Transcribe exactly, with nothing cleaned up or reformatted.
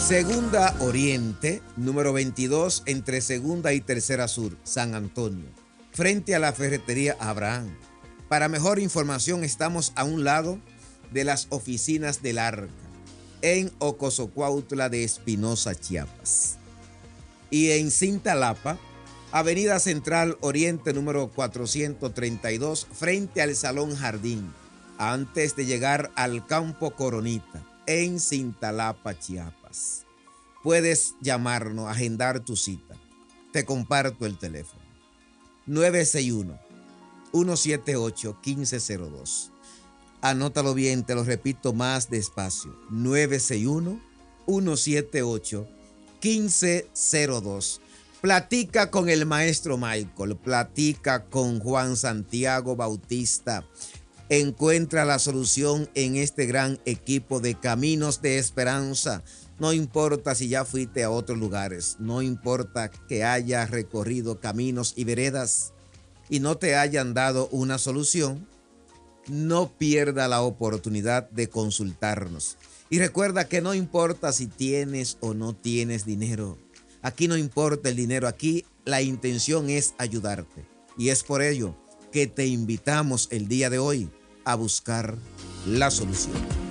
Segunda Oriente, número veintidós, entre Segunda y Tercera Sur, San Antonio, frente a la ferretería Abraham. Para mejor información, estamos a un lado de las oficinas del Arca, en Ocosocuautla de Espinosa, Chiapas. Y en Cintalapa, Avenida Central Oriente, número cuatrocientos treinta y dos, frente al Salón Jardín, antes de llegar al Campo Coronita, en Cintalapa, Chiapas. Puedes llamarnos, agendar tu cita. Te comparto el teléfono. nueve seis uno, uno siete ocho, uno cinco cero dos. Anótalo bien, te lo repito más despacio. nueve seis uno, uno siete ocho, uno cinco cero dos. Platica con el maestro Michael, platica con Juan Santiago Bautista. Encuentra la solución en este gran equipo de Caminos de Esperanza. No importa si ya fuiste a otros lugares, no importa que hayas recorrido caminos y veredas y no te hayan dado una solución, no pierda la oportunidad de consultarnos. Y recuerda que no importa si tienes o no tienes dinero. Aquí no importa el dinero, aquí la intención es ayudarte. Y es por ello que te invitamos el día de hoy a buscar la solución.